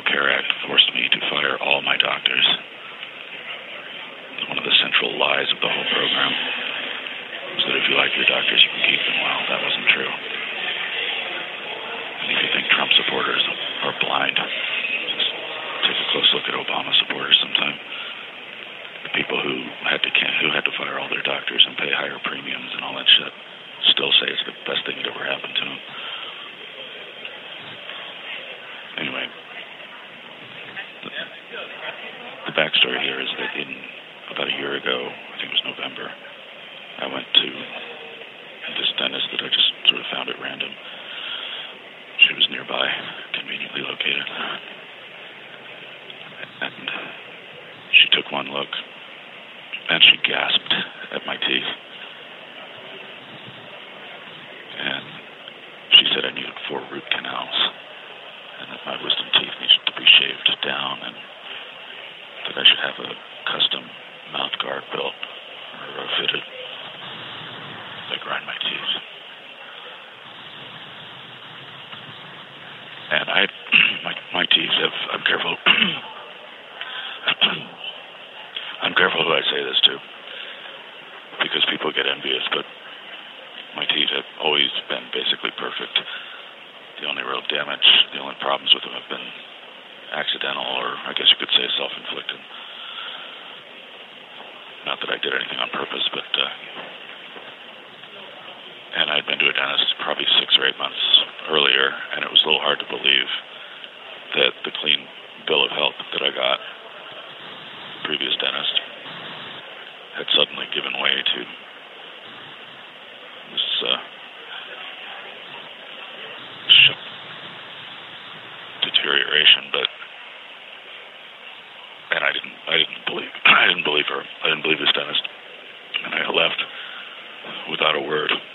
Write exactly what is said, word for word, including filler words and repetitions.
Care Act forced me to fire all my doctors. One of the central lies of the whole program was that if you like your doctors, you can keep them. Well, that wasn't true. And if you think Trump supporters are blind, just take a close look at Obama supporters sometime. The people who had to can- who had to fire all their doctors and pay higher premiums and all that shit still say it's the best thing that ever happened to them. Anyway, the, the backstory here is that in about a year ago, I think it was November, I went to this dentist that I just sort of found at random. She was nearby, conveniently located. And she took one look, and she gasped at my teeth. And she said I needed four root canals, and that my wisdom teeth needed to be shaved down, and that I should have a custom mouth guard built or fitted. I grind my teeth. And I, my, my teeth have, I'm careful, I'm careful who I say this to, because people get envious, but my teeth have always been basically perfect. The only real damage, the only problems with them have been accidental, or I guess you could say self-inflicted. Not that I did anything on purpose, but, uh, and I'd been to a dentist probably six or eight months earlier, and it was a little hard to believe that the clean bill of health that I got, the previous dentist, had suddenly given way to this, uh, deterioration, but, and I didn't, I didn't believe, I didn't believe her, I didn't believe this dentist, and I left without a word.